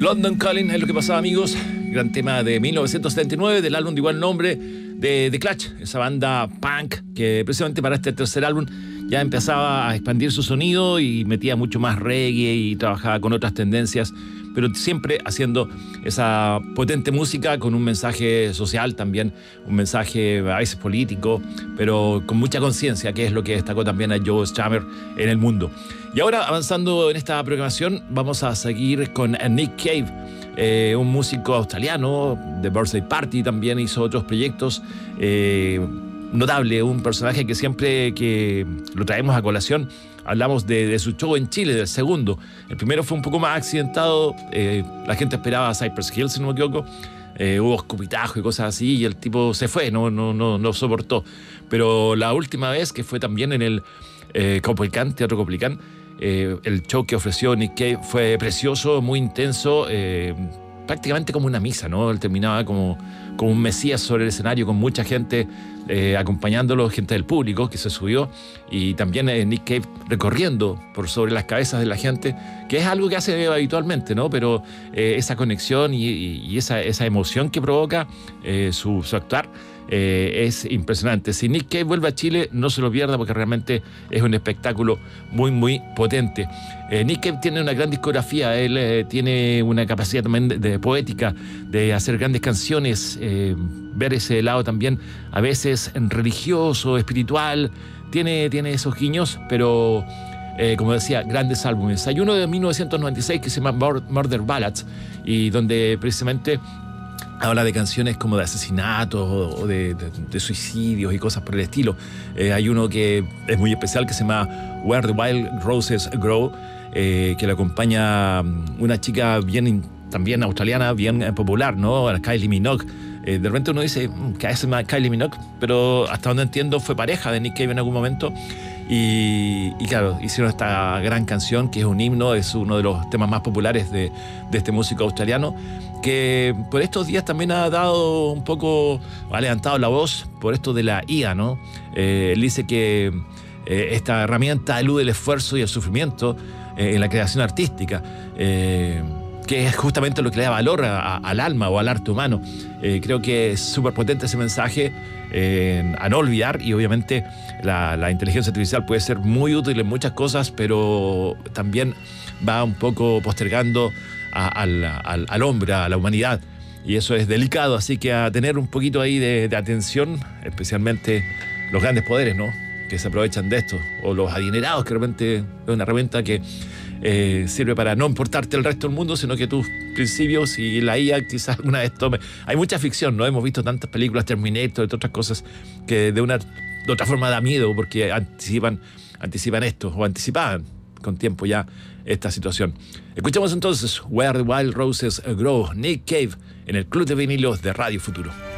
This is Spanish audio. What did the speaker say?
London Calling es lo que pasaba, amigos. Gran tema de 1979 del álbum de igual nombre de The Clash, esa banda punk que precisamente para este tercer álbum ya empezaba a expandir su sonido y metía mucho más reggae y trabajaba con otras tendencias, pero siempre haciendo esa potente música con un mensaje social también, un mensaje a veces político, pero con mucha conciencia, que es lo que destacó también a Joe Strummer en el mundo. Y ahora, avanzando en esta programación, vamos a seguir con Nick Cave, un músico australiano. The Birthday Party también hizo otros proyectos. Notable, un personaje que siempre que lo traemos a colación hablamos de su show en Chile, del segundo. El primero fue un poco más accidentado, la gente esperaba Cypress Hill, si no me equivoco. Hubo escupitajo y cosas así y el tipo se fue, no soportó. Pero la última vez, que fue también en el Coplicán, Teatro Coplicán, el show que ofreció Nick Cave fue precioso, muy intenso, prácticamente como una misa, ¿no? Él terminaba como un mesías sobre el escenario, con mucha gente acompañándolo, gente del público que se subió, y también Nick Cave recorriendo por sobre las cabezas de la gente, que es algo que hace habitualmente, ¿no? Pero esa conexión y esa emoción que provoca su actuar es impresionante. Si Nick Cave vuelve a Chile, no se lo pierda, porque realmente es un espectáculo muy, muy potente. Nick Cave tiene una gran discografía, él tiene una capacidad también de poética, de hacer grandes canciones, ver ese lado también a veces religioso, espiritual, tiene esos guiños, pero como decía, grandes álbumes. Hay uno de 1996 que se llama Murder Ballads, y donde precisamente habla de canciones como de asesinatos o de suicidios y cosas por el estilo. Hay uno que es muy especial que se llama Where the Wild Roses Grow, que le acompaña una chica también australiana, bien popular, ¿no? Kylie Minogue. De repente uno dice que es Kylie Minogue, pero hasta donde entiendo fue pareja de Nick Cave en algún momento. Y claro, hicieron esta gran canción que es un himno, es uno de los temas más populares de este músico australiano, que por estos días también ha dado un poco, ha levantado la voz por esto de la IA, ¿no? Él dice que esta herramienta elude el esfuerzo y el sufrimiento en la creación artística, que es justamente lo que le da valor al alma o al arte humano. Creo que es súper potente ese mensaje a no olvidar, y obviamente la inteligencia artificial puede ser muy útil en muchas cosas, pero también va un poco postergando al hombre, a la humanidad, y eso es delicado, así que a tener un poquito ahí de atención, especialmente los grandes poderes, ¿no? Que se aprovechan de esto, o los adinerados, que de repente es una herramienta que sirve para no importarte el resto del mundo, sino que tus principios, y la IA quizás alguna vez tome. Hay mucha ficción, ¿no? Hemos visto tantas películas, Terminator, entre otras cosas, que de otra forma da miedo, porque anticipan esto, o anticipaban con tiempo ya esta situación. Escuchamos entonces Where the Wild Roses Grow, Nick Cave, en el Club de Vinilos de Radio Futuro.